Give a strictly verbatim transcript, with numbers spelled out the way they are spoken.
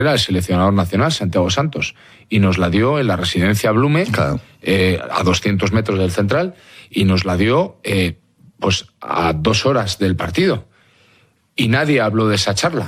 era el seleccionador nacional, Santiago Santos, y nos la dio en la residencia Blume, claro. eh, a doscientos metros del Central, y nos la dio eh, pues a dos horas del partido. Y nadie habló de esa charla.